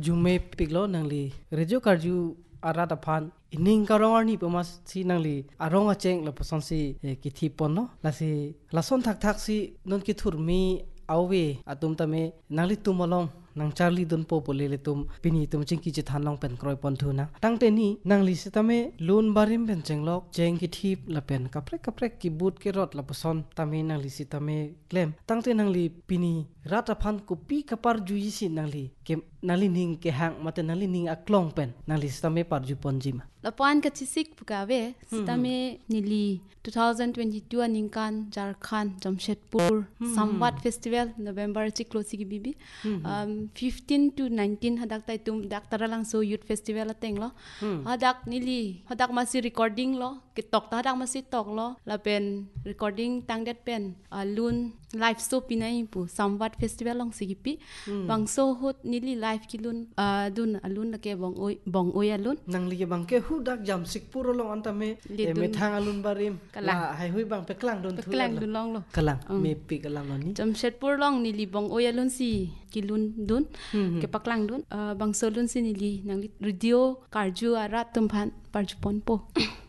jume piglo nangli rejo karju arat aphan ining karong ni pemas si nangli arong acheng la pason si kithi ponno la si lason thak thak si non ki thurmi awe atum tame nangli tumalong nang Charlie don po polele tum pini tum chingki che thanong pen kroi pon thuna tangte ni nangli sitame lun barim pen chenglok cheng ki thip la pen kaprek ki but ke rot la pason tame nangli sitame klem tangte nangli pini rata phan kupi kapar juyi si nangli ke nangli ning ke hang mate nangli ning aklong pen nangli sitame parju ponjima lapan ka chisik pukawe sitame nili 2022 aningkan Jharkhand Jamshedpur Samvat Festival November chiklosi ki bibi 15 to 19 hadak tai tum dak taralang so youth festival ateng lo hadak nili hadak masi recording lo kitok ta hadak masi tok lo lapen recording tangdet pen alun live show pinai pu Samvat Festival long sigipi bangso hot nili live kilun dun alun lake bong oi alun nangli ke bangke hudak Jamshedpur long antame me thang alun barim la hai hui bang peklang don thu peklang dun long lo kalang me pi kalang ni Jamshedpur long nili bong oi alun si kilun dun ke paklang dun bangso lun si nili nangli radio karju arat tumphan parjupon po